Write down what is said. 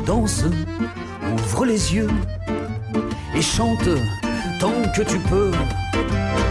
danse, ouvre les yeux et chante tant que tu peux.